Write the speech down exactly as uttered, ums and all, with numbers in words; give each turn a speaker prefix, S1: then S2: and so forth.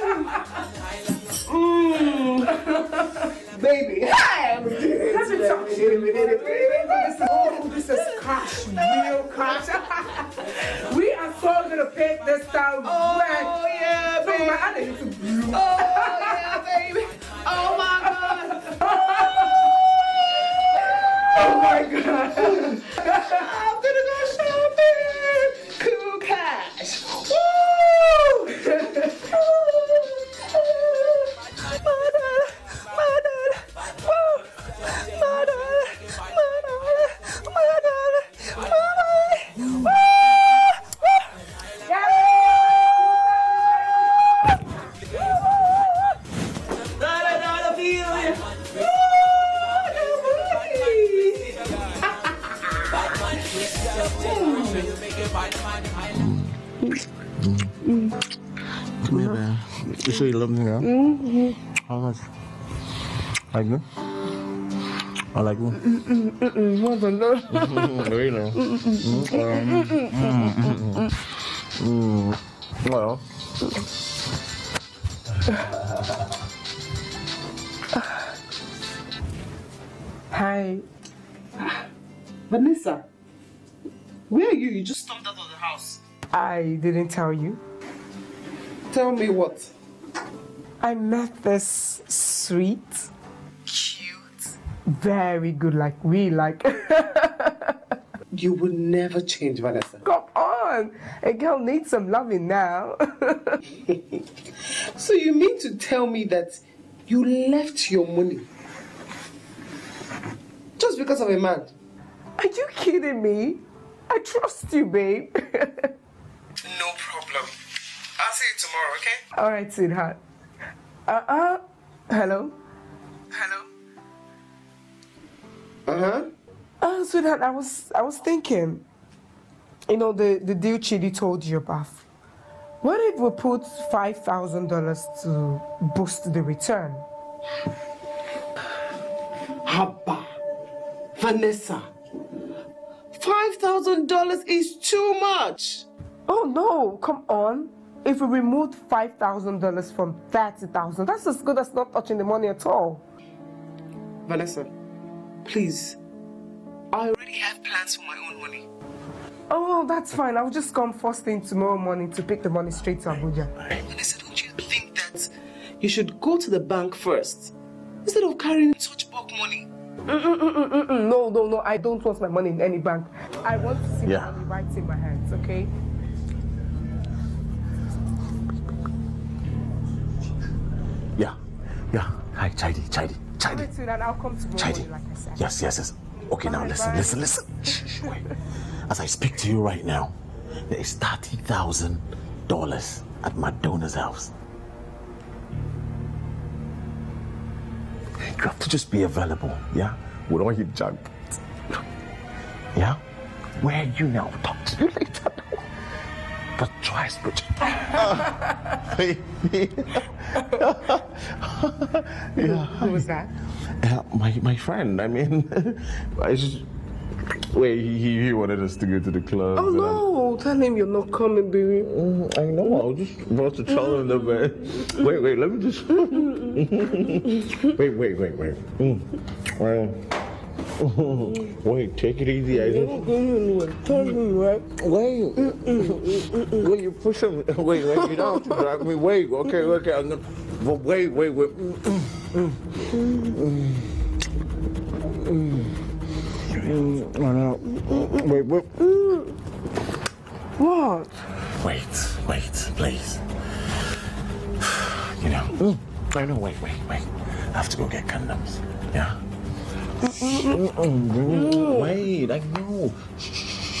S1: mm. Baby, hi. Let me talk to you. This is, oh, this is cash, real cash. We are so gonna pick this down.
S2: Oh,
S1: right.
S2: yeah,
S1: So
S2: baby.
S1: my other is blue.
S2: Oh, yeah, baby. Oh, my God.
S1: Oh, my God.
S2: I'm gonna go shopping. Cool cash. Woo!
S3: Come here, man. You sure you love me now? Mm-hmm. How much? Like me? I like you.
S1: Mm-mm, mm-mm, more than that.
S3: Really? Mm-mm. Well.
S1: Hi.
S2: Vanessa, where are you? You just stormed out of the house.
S1: I didn't tell you.
S2: Tell me what?
S1: I met this sweet, cute, very good, like we like.
S2: You would never change, Vanessa.
S1: Come on, a girl needs some loving now.
S2: So you mean to tell me that you left your money just because of a man?
S1: Are you kidding me? I trust you, babe.
S2: No problem. I'll see you tomorrow, okay?
S1: All right, sweetheart. Uh-uh. Hello? Hello?
S2: Uh-huh.
S1: Oh, sweetheart, I was I was thinking, you know, the, the deal Chidi told you about. What if we put five thousand dollars to boost the return?
S2: Haba. Vanessa. five thousand dollars is too much.
S1: Oh, no, come on. If we removed five thousand dollars from thirty thousand dollars, that's as good as not touching the money at all.
S2: Vanessa, please. I already have plans for my own money.
S1: Oh, that's fine. I'll just come first thing tomorrow morning to pick the money straight to Abuja.
S2: Vanessa, don't you think that you should go to the bank first instead of carrying such bulk money?
S1: Mm-mm-mm-mm-mm. No, no, no. I don't want my money in any bank. I want to see
S3: Yeah.
S1: the money right in my hands, okay?
S3: Yeah. Yeah. Hi, Chidi, Chidi, Chidi.
S1: Wait, sweetheart, I'll come tomorrow
S3: Chidi.
S1: morning, like I said.
S3: Yes, yes, yes. Okay, now
S1: Bye,
S3: listen,
S1: bye.
S3: listen, listen. Shh, shh, wait. As I speak to you right now, there is thirty thousand dollars at my donor's house. You have to just be available, yeah? With all your junk. Yeah? Where are you now? Talk to you later. But try switch. Yeah.
S1: Who was that?
S3: Uh, my my friend. I mean, I just wait. He he wanted us to go to the club.
S1: Oh, no. Tell him you're not coming, baby.
S3: Mm, I know. I was just about to tell him that. But wait, wait. Let me just. wait, wait, wait, wait. Mm. Well, wait. Take it easy. I just.
S1: Tell him, right?
S3: Wait. Wait. You push him. Wait, wait. You don't have to drag me. Wait. Okay. Okay. I'm gonna. But wait, wait, wait. Mm, mm, mm, mm, no. Wait, wait.
S1: What?
S3: Wait, wait, please. You know, I know, wait, wait, wait. I have to go get condoms. Yeah? Wait, I know. Shh, shh,